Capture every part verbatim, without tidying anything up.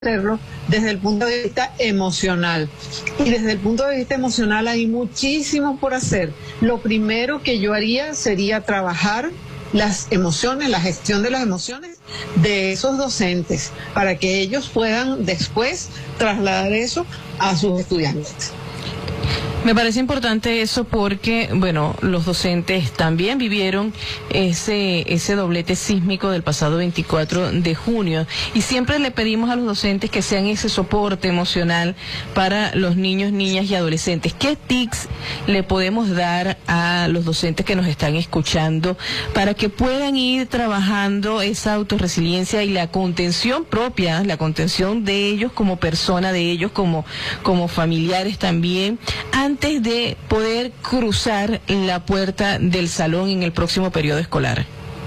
hacerlo desde el punto de vista emocional. Y desde el punto de vista emocional hay muchísimo por hacer. Lo primero que yo haría sería trabajar las emociones, la gestión de las emociones de esos docentes, para que ellos puedan después trasladar eso a sus estudiantes. Me parece importante eso porque, bueno, los docentes también vivieron ese ese doblete sísmico del pasado veinticuatro de junio y siempre le pedimos a los docentes que sean ese soporte emocional para los niños, niñas y adolescentes. ¿Qué tips le podemos dar a los docentes que nos están escuchando para que puedan ir trabajando esa autorresiliencia y la contención propia, la contención de ellos como persona, de ellos como, como familiares también, antes de poder cruzar la puerta del salón en el próximo periodo escolar?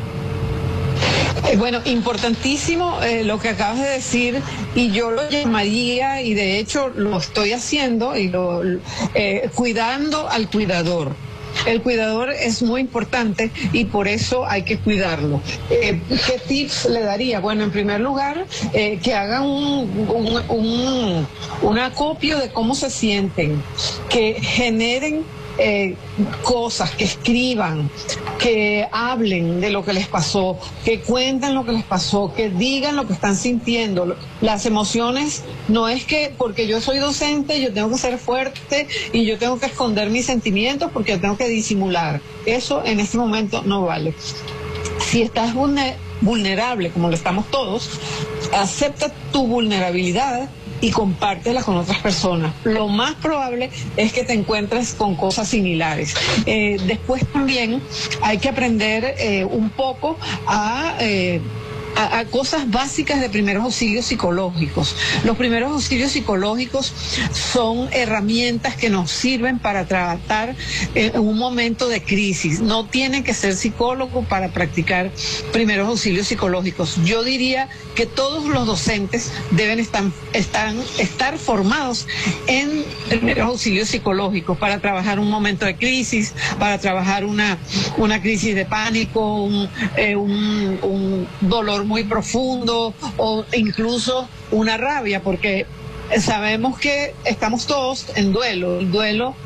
Eh, bueno, importantísimo eh, lo que acabas de decir, y yo lo llamaría, y de hecho lo estoy haciendo, y lo eh, cuidando al cuidador. El cuidador es muy importante y por eso hay que cuidarlo. Eh, ¿Qué tips le daría? Bueno, en primer lugar, eh, que hagan un, un, un, un acopio de cómo se sienten, que generen Eh, cosas, que escriban, que hablen de lo que les pasó, que cuenten lo que les pasó, que digan lo que están sintiendo. Las emociones no es que porque yo soy docente yo tengo que ser fuerte y yo tengo que esconder mis sentimientos porque yo tengo que disimular. Eso en este momento no vale. Si estás vulnerable, como lo estamos todos, acepta tu vulnerabilidad y compártela con otras personas. Lo más probable es que te encuentres con cosas similares. Eh, después también hay que aprender eh, un poco a... Eh, A, a cosas básicas de primeros auxilios psicológicos. Los primeros auxilios psicológicos son herramientas que nos sirven para tratar eh, en un momento de crisis. No tienen que ser psicólogo para practicar primeros auxilios psicológicos. Yo diría que todos los docentes deben estar, estar, estar formados en primeros auxilios psicológicos para trabajar un momento de crisis, para trabajar una, una crisis de pánico, un, eh, un, un dolor muy profundo o incluso una rabia, porque sabemos que estamos todos en duelo. El duelo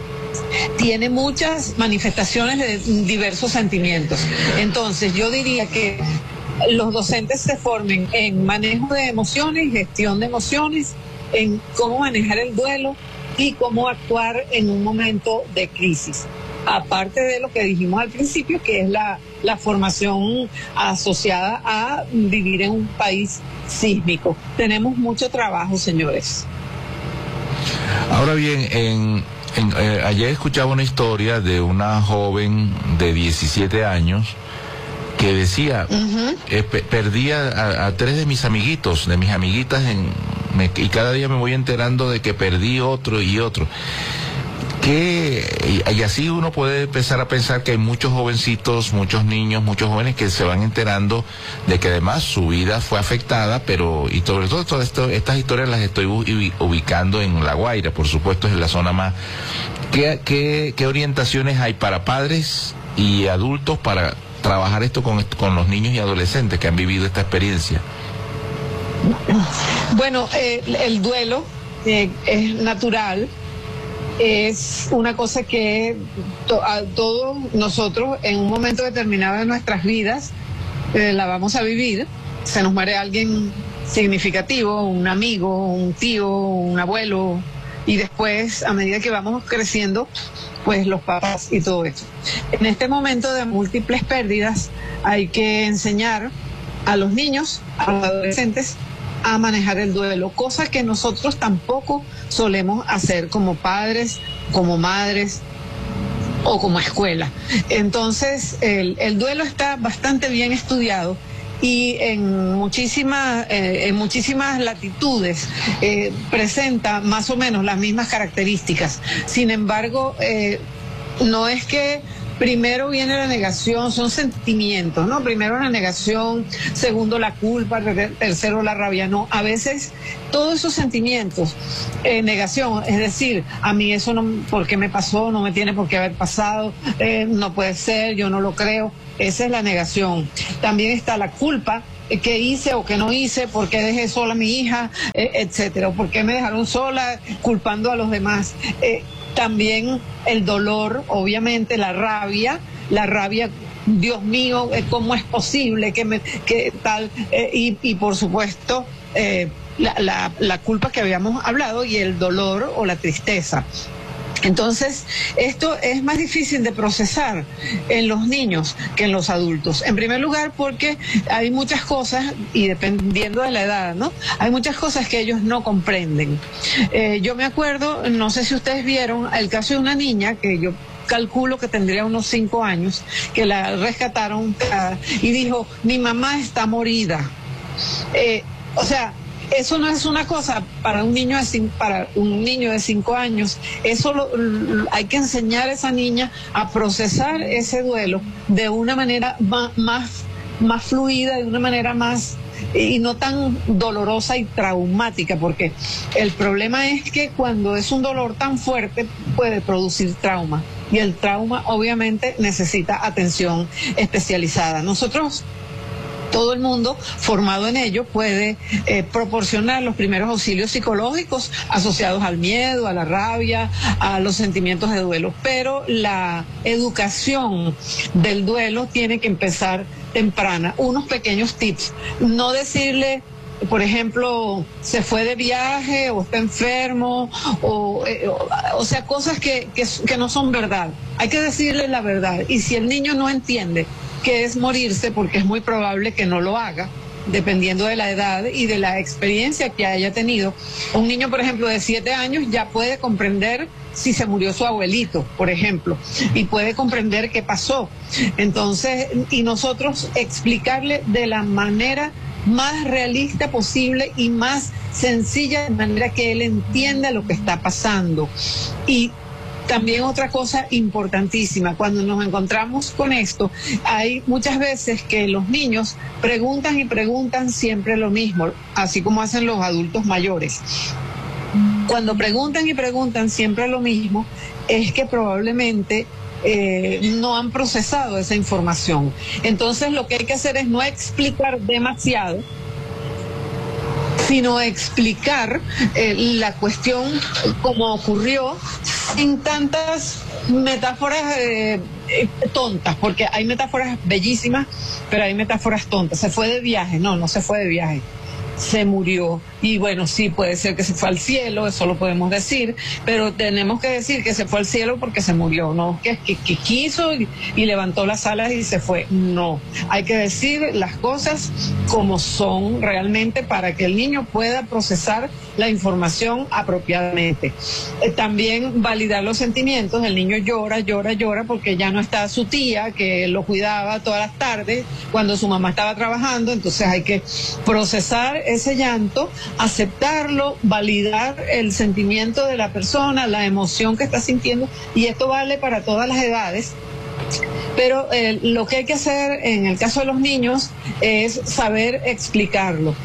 tiene muchas manifestaciones de diversos sentimientos. Entonces yo diría que los docentes se formen en manejo de emociones, gestión de emociones, en cómo manejar el duelo y cómo actuar en un momento de crisis. Aparte de lo que dijimos al principio, que es la, la formación asociada a vivir en un país sísmico. Tenemos mucho trabajo, señores. Ahora bien, en, en, eh, ayer escuchaba una historia de una joven de diecisiete años que decía, uh-huh. eh, pe perdí a, a tres de mis amiguitos, de mis amiguitas, en, me, y cada día me voy enterando de que perdí otro y otro. Que, y, y así uno puede empezar a pensar que hay muchos jovencitos, muchos niños, muchos jóvenes que se van enterando de que además su vida fue afectada, pero, y sobre todo todas esto, estas historias las estoy ubicando en La Guaira, por supuesto es la zona más. ¿Qué, qué, qué orientaciones hay para padres y adultos para trabajar esto con, con los niños y adolescentes que han vivido esta experiencia? Bueno, eh, el duelo eh, es natural. Es una cosa que to, a todos nosotros en un momento determinado de nuestras vidas eh, la vamos a vivir. Se nos muere alguien significativo, un amigo, un tío, un abuelo, y después a medida que vamos creciendo, pues los papás y todo eso. En este momento de múltiples pérdidas hay que enseñar a los niños, a los adolescentes, a manejar el duelo, cosa que nosotros tampoco solemos hacer como padres, como madres o como escuela. Entonces, el, el duelo está bastante bien estudiado y en muchísimas, eh, en muchísimas latitudes eh, presenta más o menos las mismas características. Sin embargo, eh, no es que primero viene la negación, son sentimientos, ¿no? Primero la negación, segundo la culpa, tercero la rabia, no. A veces todos esos sentimientos, eh, negación, es decir, a mí eso no, ¿por qué me pasó? No me tiene por qué haber pasado, eh, no puede ser, yo no lo creo. Esa es la negación. También está la culpa, qué hice o qué no hice, por qué dejé sola a mi hija, eh, etcétera, o por qué me dejaron sola culpando a los demás. Eh, también el dolor, obviamente, la rabia, la rabia, Dios mío, ¿cómo es posible que me, que tal? Eh, y, y por supuesto, eh, la, la, la culpa que habíamos hablado y el dolor o la tristeza. Entonces, esto es más difícil de procesar en los niños que en los adultos. En primer lugar, porque hay muchas cosas, y dependiendo de la edad, ¿no? Hay muchas cosas que ellos no comprenden. Eh, yo me acuerdo, no sé si ustedes vieron, el caso de una niña que yo calculo que tendría unos cinco años, que la rescataron y dijo, mi mamá está morida. Eh, o sea, eso no es una cosa para un niño de cinco, para un niño de cinco años. Eso lo, lo, hay que enseñar a esa niña a procesar ese duelo de una manera más, más, más fluida, de una manera más y no tan dolorosa y traumática, porque el problema es que cuando es un dolor tan fuerte puede producir trauma, y el trauma obviamente necesita atención especializada. Nosotros, todo el mundo formado en ello puede eh, proporcionar los primeros auxilios psicológicos asociados al miedo, a la rabia, a los sentimientos de duelo, pero la educación del duelo tiene que empezar temprana. Unos pequeños tips, no decirle, por ejemplo, se fue de viaje o está enfermo, o, eh, o, o sea, cosas que, que, que no son verdad. Hay que decirle la verdad, y si el niño no entiende que es morirse, porque es muy probable que no lo haga, dependiendo de la edad y de la experiencia que haya tenido. Un niño, por ejemplo, de siete años ya puede comprender si se murió su abuelito, por ejemplo, y puede comprender qué pasó. Entonces, y nosotros explicarle de la manera más realista posible y más sencilla, de manera que él entienda lo que está pasando. Y también otra cosa importantísima, cuando nos encontramos con esto, hay muchas veces que los niños preguntan y preguntan siempre lo mismo, así como hacen los adultos mayores. Cuando preguntan y preguntan siempre lo mismo, es que probablemente eh, no han procesado esa información. Entonces lo que hay que hacer es no explicar demasiado, sino explicar eh, la cuestión como ocurrió, sin tantas metáforas eh, eh, tontas, porque hay metáforas bellísimas, pero hay metáforas tontas. Se fue de viaje, no, no se fue de viaje, se murió. Y bueno, sí, puede ser que se fue al cielo, eso lo podemos decir, pero tenemos que decir que se fue al cielo porque se murió, no que, que, que quiso y, y levantó las alas y se fue. No, hay que decir las cosas como son realmente para que el niño pueda procesar la información apropiadamente. Eh, también validar los sentimientos. El niño llora, llora, llora porque ya no está su tía que lo cuidaba todas las tardes cuando su mamá estaba trabajando, entonces hay que procesar ese llanto, aceptarlo, validar el sentimiento de la persona, la emoción que está sintiendo, y esto vale para todas las edades. Pero eh, lo que hay que hacer en el caso de los niños es saber explicarlo.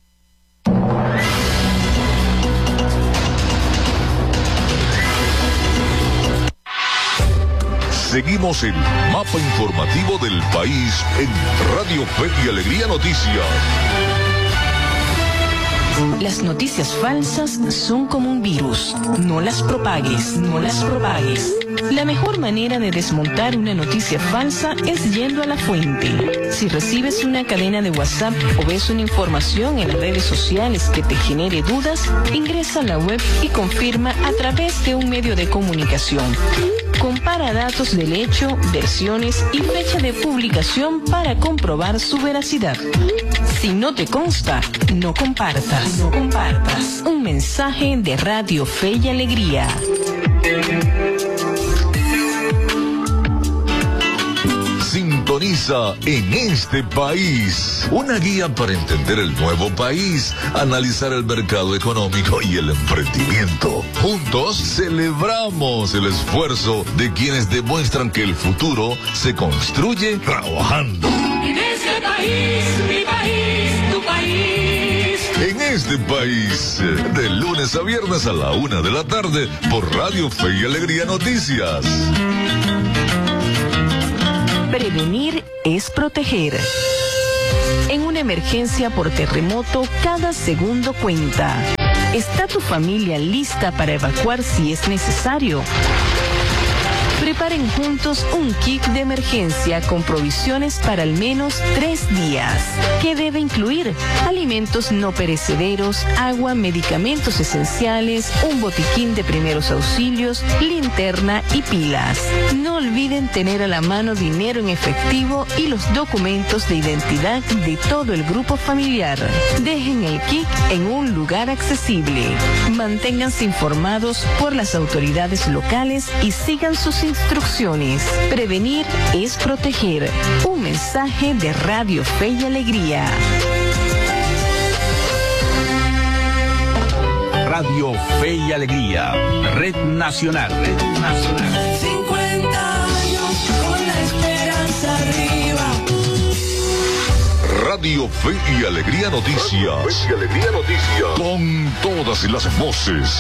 Seguimos el mapa informativo del país en Radio Fe y Alegría Noticias. Las noticias falsas son como un virus. No las propagues, no las propagues. La mejor manera de desmontar una noticia falsa es yendo a la fuente. Si recibes una cadena de WhatsApp o ves una información en las redes sociales que te genere dudas, ingresa a la web y confirma a través de un medio de comunicación. Compara datos del hecho, versiones y fecha de publicación para comprobar su veracidad. Si no te consta, no compartas. No compartas. Un mensaje de Radio Fe y Alegría. Sintoniza En Este País, una guía para entender el nuevo país, analizar el mercado económico y el emprendimiento. Juntos celebramos el esfuerzo de quienes demuestran que el futuro se construye trabajando. En este país, mi país, tu país. En Este País, de lunes a viernes a la una de la tarde por Radio Fe y Alegría Noticias. Prevenir es proteger. En una emergencia por terremoto, cada segundo cuenta. ¿Está tu familia lista para evacuar si es necesario? Preparen juntos un kit de emergencia con provisiones para al menos tres días. ¿Qué debe incluir? Alimentos no perecederos, agua, medicamentos esenciales, un botiquín de primeros auxilios, linterna y pilas. No olviden tener a la mano dinero en efectivo y los documentos de identidad de todo el grupo familiar. Dejen el kit en un lugar accesible. Manténganse informados por las autoridades locales y sigan sus instrucciones. Prevenir es proteger. Un mensaje de Radio Fe y Alegría. Radio Fe y Alegría, Red Nacional. Red Nacional. cincuenta años con la esperanza arriba. Radio Fe y Alegría Noticias. Fe y Alegría Noticias. Con todas las voces.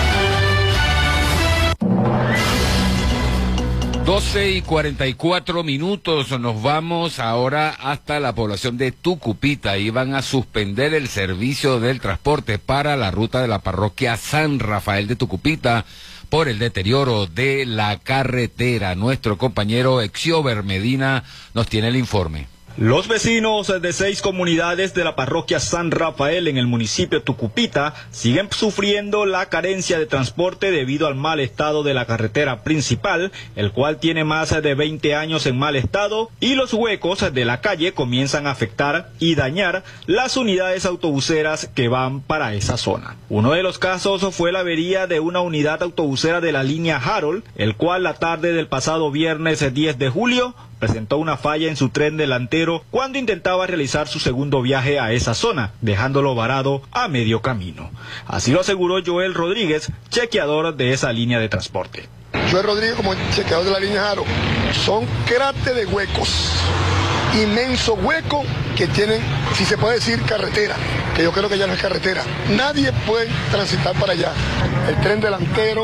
doce y cuarenta y cuatro minutos, nos vamos ahora hasta la población de Tucupita. Ahí van a suspender el servicio del transporte para la ruta de la parroquia San Rafael de Tucupita por el deterioro de la carretera. Nuestro compañero Exiober Medina nos tiene el informe. Los vecinos de seis comunidades de la parroquia San Rafael en el municipio de Tucupita siguen sufriendo la carencia de transporte debido al mal estado de la carretera principal, el cual tiene más de veinte años en mal estado, y los huecos de la calle comienzan a afectar y dañar las unidades autobuseras que van para esa zona. Uno de los casos fue la avería de una unidad autobusera de la línea Harold, el cual la tarde del pasado viernes diez de julio presentó una falla en su tren delantero cuando intentaba realizar su segundo viaje a esa zona, dejándolo varado a medio camino. Así lo aseguró Joel Rodríguez, chequeador de esa línea de transporte. Joel Rodríguez, como chequeador de la línea Aro, son cráteres de huecos, inmensos huecos que tienen, si se puede decir, carretera, que yo creo que ya no es carretera. Nadie puede transitar para allá. El tren delantero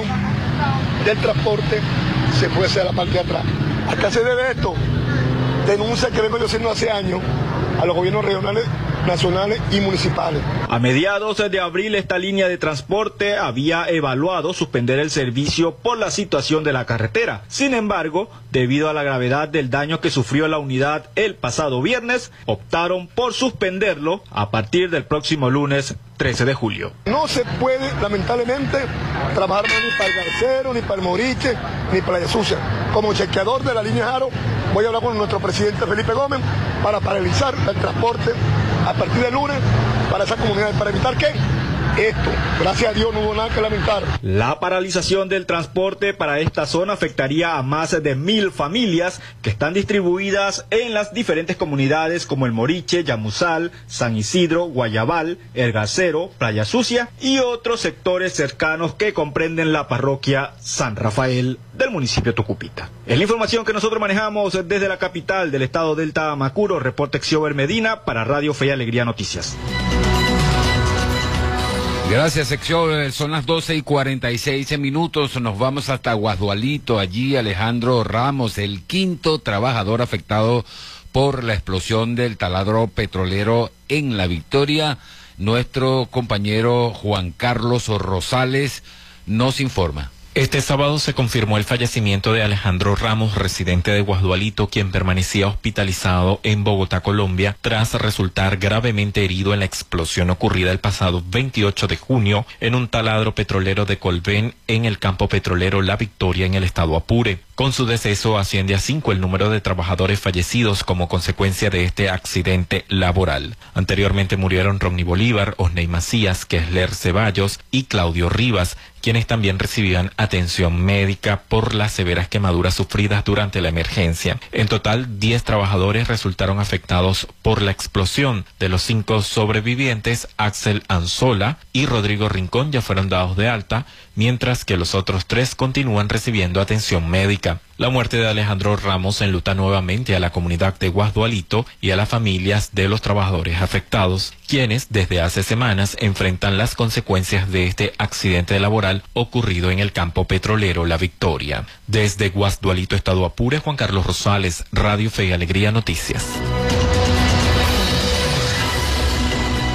del transporte se puede hacer a la parte de atrás. ¿A qué se debe esto? Denuncia que vengo yo haciendo hace años a los gobiernos regionales, nacionales y municipales. A mediados de abril esta línea de transporte había evaluado suspender el servicio por la situación de la carretera. Sin embargo, debido a la gravedad del daño que sufrió la unidad el pasado viernes, optaron por suspenderlo a partir del próximo lunes trece de julio. No se puede, lamentablemente, trabajar más ni para el Garcero, ni para el Moriche, ni para la Sucia. Como chequeador de la línea Jaro, voy a hablar con nuestro presidente Felipe Gómez para paralizar el transporte a partir del lunes para esa comunidad, para evitar que esto, gracias a Dios, no hubo nada que lamentar. La paralización del transporte para esta zona afectaría a más de mil familias que están distribuidas en las diferentes comunidades como El Moriche, Yamusal, San Isidro, Guayabal, El Garcero, Playa Sucia y otros sectores cercanos que comprenden la parroquia San Rafael del municipio de Tucupita. Es la información que nosotros manejamos desde la capital del estado del Tamacuro. Reporte Exiober Medina para Radio Fe y Alegría Noticias. Gracias, Exiober. Son las doce y cuarenta y seis minutos. Nos vamos hasta Guasdualito. Allí Alejandro Ramos, el quinto trabajador afectado por la explosión del taladro petrolero en La Victoria. Nuestro compañero Juan Carlos Rosales nos informa. Este sábado se confirmó el fallecimiento de Alejandro Ramos, residente de Guasdualito, quien permanecía hospitalizado en Bogotá, Colombia, tras resultar gravemente herido en la explosión ocurrida el pasado veintiocho de junio en un taladro petrolero de Colbén en el campo petrolero La Victoria en el estado Apure. Con su deceso asciende a cinco el número de trabajadores fallecidos como consecuencia de este accidente laboral. Anteriormente murieron Ronnie Bolívar, Osney Macías, Kessler Ceballos y Claudio Rivas, quienes también recibían atención médica por las severas quemaduras sufridas durante la emergencia. En total, diez trabajadores resultaron afectados por la explosión. De los cinco sobrevivientes, Axel Anzola y Rodrigo Rincón ya fueron dados de alta, mientras que los otros tres continúan recibiendo atención médica. La muerte de Alejandro Ramos enluta nuevamente a la comunidad de Guasdualito y a las familias de los trabajadores afectados, quienes desde hace semanas enfrentan las consecuencias de este accidente laboral ocurrido en el campo petrolero La Victoria. Desde Guasdualito, estado Apure, Juan Carlos Rosales, Radio Fe y Alegría Noticias.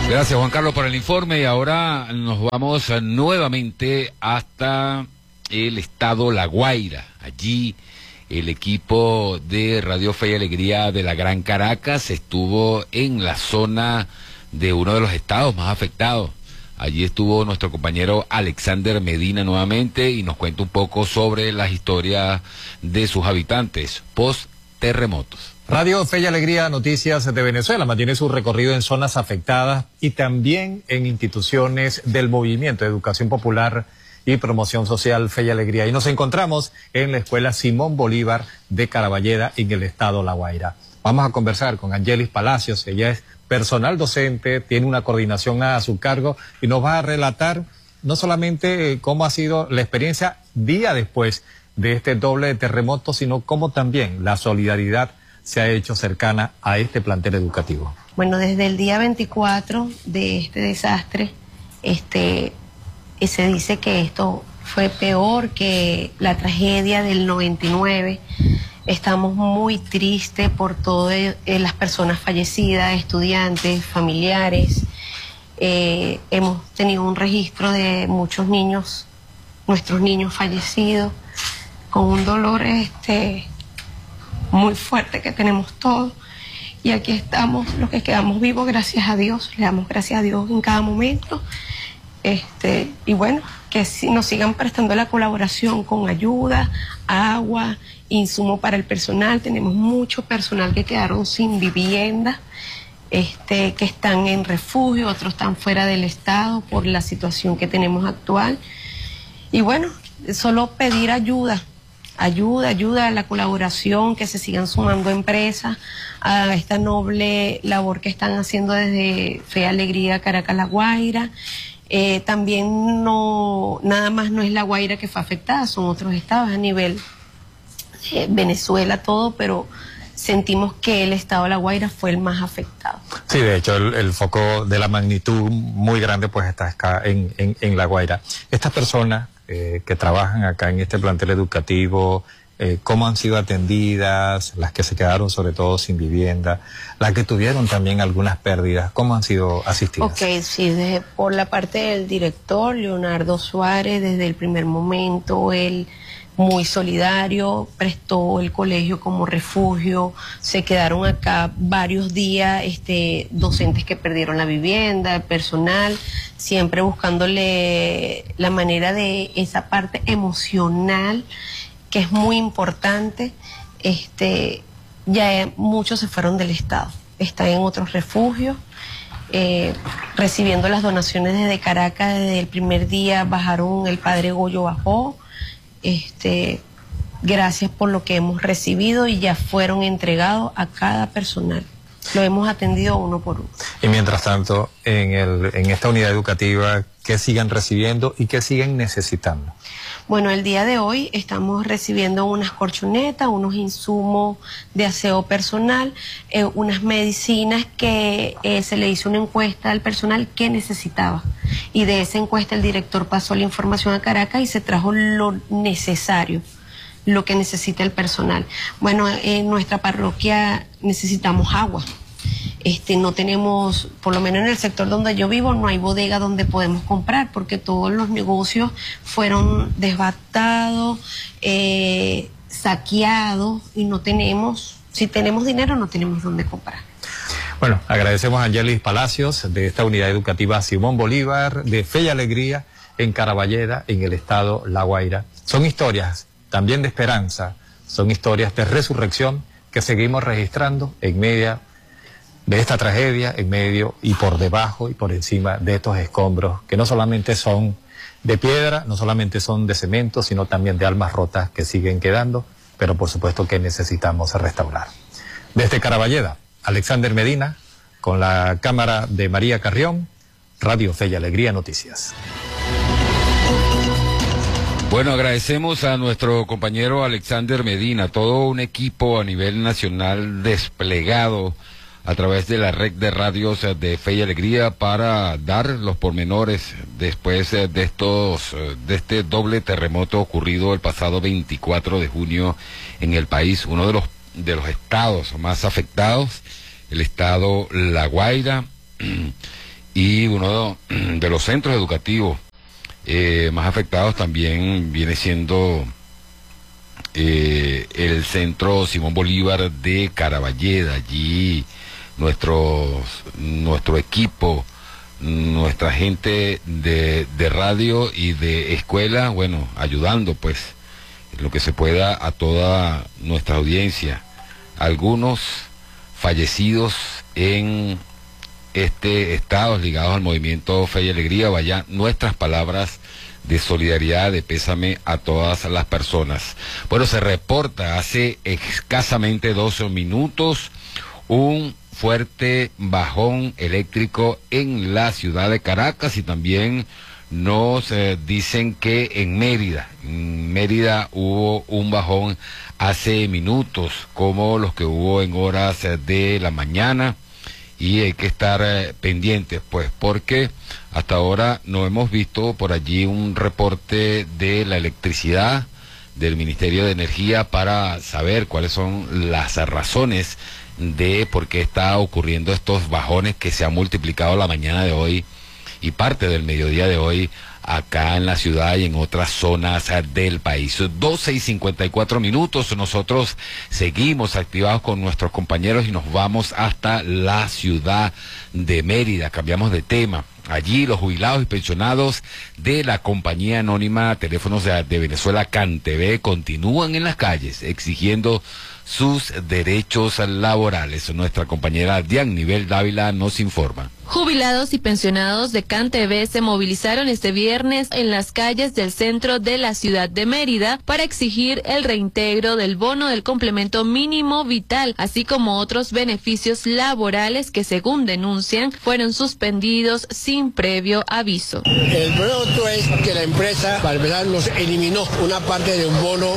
Gracias, Juan Carlos, por el informe. Y ahora nos vamos nuevamente hasta el estado La Guaira. Allí el equipo de Radio Fe y Alegría de la Gran Caracas estuvo en la zona de uno de los estados más afectados. Allí estuvo nuestro compañero Alexander Medina nuevamente y nos cuenta un poco sobre las historias de sus habitantes post terremotos. Radio Fe y Alegría Noticias de Venezuela mantiene su recorrido en zonas afectadas y también en instituciones del Movimiento de Educación Popular y Promoción Social Fe y Alegría. Y nos encontramos en la Escuela Simón Bolívar de Caraballeda, en el estado La Guaira. Vamos a conversar con Angelis Palacios. Ella es personal docente, tiene una coordinación a su cargo y nos va a relatar no solamente cómo ha sido la experiencia día después de este doble terremoto, sino cómo también la solidaridad se ha hecho cercana a este plantel educativo. Bueno, desde el día veinticuatro de este desastre, este, se dice que esto fue peor que la tragedia del noventa y nueve. Estamos muy tristes por todas eh, las personas fallecidas, estudiantes, familiares. Eh, hemos tenido un registro de muchos niños, nuestros niños fallecidos, con un dolor este muy fuerte que tenemos todos, y aquí estamos los que quedamos vivos, gracias a Dios, le damos gracias a Dios en cada momento, este y bueno, que si nos sigan prestando la colaboración con ayuda, agua, insumo para el personal. Tenemos mucho personal que quedaron sin vivienda, este que están en refugio, otros están fuera del estado por la situación que tenemos actual, y bueno, solo pedir ayuda. Ayuda, ayuda a la colaboración, que se sigan sumando empresas a esta noble labor que están haciendo desde Fe y Alegría Caracas La Guaira. Eh, también no, nada más no es La Guaira que fue afectada, son otros estados a nivel eh, Venezuela todo, pero sentimos que el estado de La Guaira fue el más afectado. Sí, de hecho el, el foco de la magnitud muy grande pues está acá en, en, en La Guaira. Estas personas Eh, que trabajan acá en este plantel educativo, eh, cómo han sido atendidas, las que se quedaron sobre todo sin vivienda, las que tuvieron también algunas pérdidas, cómo han sido asistidas. Ok, sí, desde, por la parte del director Leonardo Suárez, desde el primer momento, él muy solidario, prestó el colegio como refugio, se quedaron acá varios días este, docentes que perdieron la vivienda, personal, siempre buscándole la manera de esa parte emocional, que es muy importante. Este, ya muchos se fueron del estado, están en otros refugios, eh, recibiendo las donaciones desde Caracas. Desde el primer día bajaron, el padre Goyo bajó. Este, gracias por lo que hemos recibido y ya fueron entregados a cada personal. Lo hemos atendido uno por uno. Y mientras tanto, en, el, en esta unidad educativa, ¿qué siguen recibiendo y qué siguen necesitando? Bueno, el día de hoy estamos recibiendo unas colchonetas, unos insumos de aseo personal, eh, unas medicinas que eh, se le hizo una encuesta al personal que necesitaba. Y de esa encuesta el director pasó la información a Caracas y se trajo lo necesario, lo que necesita el personal. Bueno, en nuestra parroquia necesitamos agua. Este, no tenemos, por lo menos en el sector donde yo vivo, no hay bodega donde podemos comprar, porque todos los negocios fueron desbatados, eh, saqueados, y no tenemos, si tenemos dinero no tenemos dónde comprar. Bueno, agradecemos a Angelis Palacios de esta unidad educativa Simón Bolívar de Fe y Alegría en Caraballeda, en el estado La Guaira. Son historias también de esperanza, son historias de resurrección que seguimos registrando en medio de esta tragedia, en medio y por debajo y por encima de estos escombros que no solamente son de piedra, no solamente son de cemento, sino también de almas rotas que siguen quedando, pero por supuesto que necesitamos restaurar. Desde Caraballeda, Alexander Medina, con la cámara de María Carrión, Radio Fe y Alegría Noticias. Bueno, agradecemos a nuestro compañero Alexander Medina, todo un equipo a nivel nacional desplegado a través de la red de radios de Fe y Alegría para dar los pormenores después de estos de este doble terremoto ocurrido el pasado veinticuatro de junio en el país, uno de los de los estados más afectados, el estado La Guaira, y uno de los centros educativos eh, más afectados también viene siendo eh, el centro Simón Bolívar de Caraballeda. Allí nuestros, nuestro equipo, nuestra gente de, de radio y de escuela, bueno, ayudando pues lo que se pueda a toda nuestra audiencia. Algunos fallecidos en este estado ligados al movimiento Fe y Alegría. Vaya nuestras palabras de solidaridad, de pésame a todas las personas. Bueno, se reporta hace escasamente doce minutos un fuerte bajón eléctrico en la ciudad de Caracas, y también nos eh, dicen que en Mérida, en Mérida hubo un bajón hace minutos, como los que hubo en horas eh, de la mañana, y hay que estar eh, pendientes, pues, porque hasta ahora no hemos visto por allí un reporte de la electricidad del Ministerio de Energía para saber cuáles son las razones de por qué está ocurriendo estos bajones que se han multiplicado la mañana de hoy y parte del mediodía de hoy acá en la ciudad y en otras zonas del país. doce y cincuenta y cuatro minutos, nosotros seguimos activados con nuestros compañeros y nos vamos hasta la ciudad de Mérida. Cambiamos de tema. Allí los jubilados y pensionados de la compañía anónima Teléfonos de, de Venezuela, CanTV, continúan en las calles exigiendo sus derechos laborales. Nuestra compañera Dianibel Dávila nos informa. Jubilados y pensionados de CanTV se movilizaron este viernes en las calles del centro de la ciudad de Mérida para exigir el reintegro del bono del complemento mínimo vital, así como otros beneficios laborales que, según denuncian, fueron suspendidos sin previo aviso. El producto es que la empresa, para empezar, nos eliminó una parte de un bono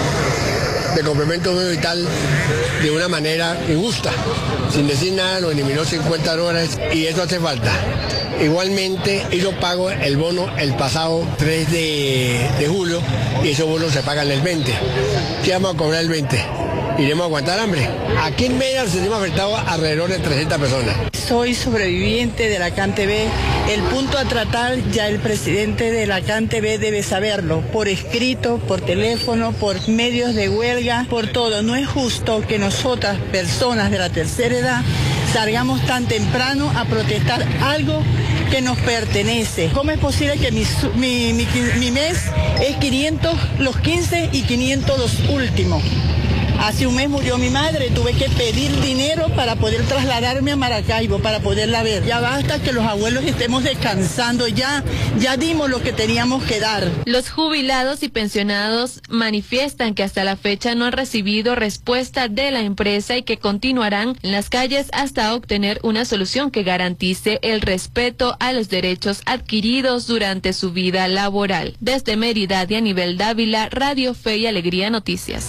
de complemento mínimo vital de una manera injusta. Sin decir nada, nos eliminó cincuenta dólares y eso hace falta. Igualmente, yo pago el bono el pasado tres de, de julio y esos bonos se pagan el veinte. ¿Qué vamos a cobrar el veinte? ¿Iremos a aguantar hambre? Aquí en Mérida nos hemos afectado alrededor de trescientas personas. Soy sobreviviente de la CanTV. El punto a tratar, ya el presidente de la CanTV debe saberlo, por escrito, por teléfono, por medios de huelga, por todo. No es justo que nosotras, personas de la tercera edad, salgamos tan temprano a protestar algo que nos pertenece. ¿Cómo es posible que mi, mi, mi, mi mes es quinientos los quince y quinientos los últimos? Hace un mes murió mi madre, tuve que pedir dinero para poder trasladarme a Maracaibo, para poderla ver. Ya basta que los abuelos estemos descansando, ya, ya dimos lo que teníamos que dar. Los jubilados y pensionados manifiestan que hasta la fecha no han recibido respuesta de la empresa y que continuarán en las calles hasta obtener una solución que garantice el respeto a los derechos adquiridos durante su vida laboral. Desde Mérida, Dianibel Dávila, Radio Fe y Alegría Noticias.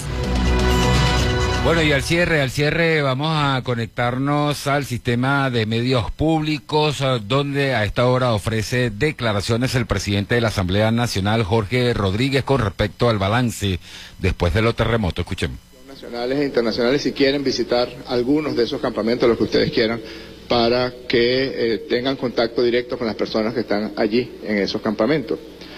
Bueno, y al cierre, al cierre vamos a conectarnos al sistema de medios públicos, donde a esta hora ofrece declaraciones el presidente de la Asamblea Nacional, Jorge Rodríguez, con respecto al balance después de los terremotos. Escuchen. Nacionales e internacionales, si quieren visitar algunos de esos campamentos, los que ustedes quieran, para que eh, tengan contacto directo con las personas que están allí en esos campamentos.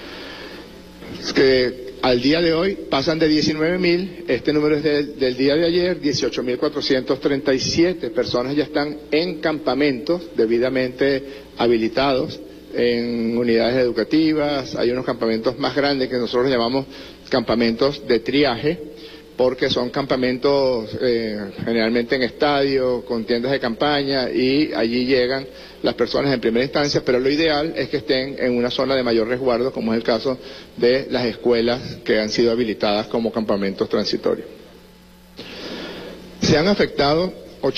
Es que al día de hoy pasan de diecinueve mil, este número es de, del día de ayer, dieciocho mil cuatrocientos treinta y siete personas ya están en campamentos debidamente habilitados, en unidades educativas. Hay unos campamentos más grandes que nosotros llamamos campamentos de triaje, porque son campamentos eh, generalmente en estadios, con tiendas de campaña, y allí llegan las personas en primera instancia, pero lo ideal es que estén en una zona de mayor resguardo, como es el caso de las escuelas que han sido habilitadas como campamentos transitorios. Se han afectado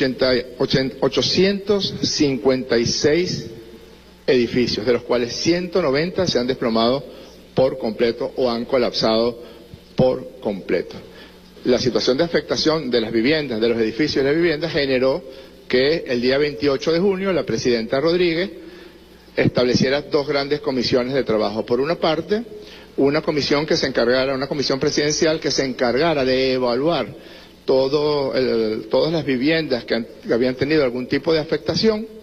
ochocientos cincuenta y seis edificios, de los cuales ciento noventa se han desplomado por completo o han colapsado por completo. La situación de afectación de las viviendas, de los edificios de las viviendas, generó que el día veintiocho de junio la presidenta Rodríguez estableciera dos grandes comisiones de trabajo. Por una parte, una comisión que se encargara, una comisión presidencial que se encargara de evaluar todo el, todas las viviendas que, han, que habían tenido algún tipo de afectación,